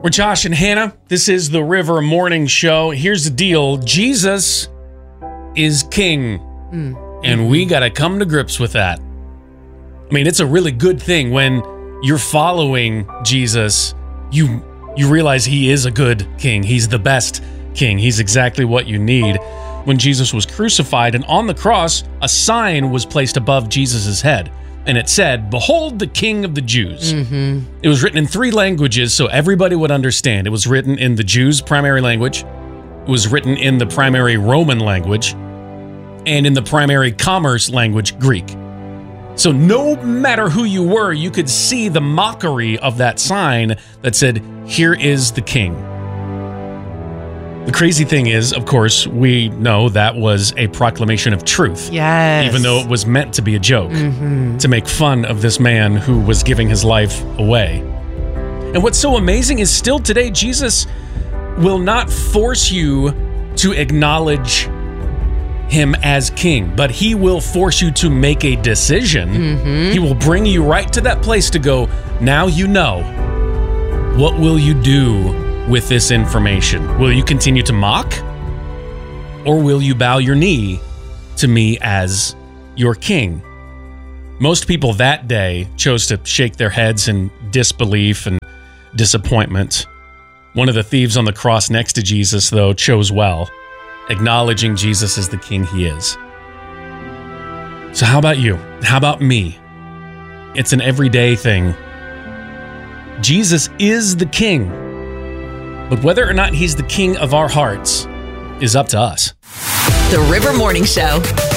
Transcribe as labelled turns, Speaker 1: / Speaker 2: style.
Speaker 1: We're Josh and Hannah. This is the River Morning Show. Here's the deal. Jesus is king. And we got to come to grips with that. I mean, it's a really good thing when you're following Jesus. You realize he is a good king. He's the best king. He's exactly what you need. When Jesus was crucified and on the cross, a sign was placed above Jesus' head. And it said, "Behold the King of the Jews." It was written in 3 languages so everybody would understand. It was written in the Jews' primary language. It was written in the primary Roman language. And in the primary commerce language, Greek. So no matter who you were, you could see the mockery of that sign that said, "Here is the King." The crazy thing is, of course, we know that was a proclamation of truth.
Speaker 2: Yes.
Speaker 1: Even though it was meant to be a joke, to make fun of this man who was giving his life away. And what's so amazing is still today, Jesus will not force you to acknowledge him as king, but he will force you to make a decision. He will bring you right to that place to go, now you know. What will you do with this information? Will you continue to mock? Or will you bow your knee to me as your king? Most people that day chose to shake their heads in disbelief and disappointment. One of the thieves on the cross next to Jesus, though, chose well, acknowledging Jesus as the king he is. So how about you? How about me? It's an everyday thing. Jesus is the king. But whether or not he's the king of our hearts is up to us.
Speaker 3: The River Morning Show.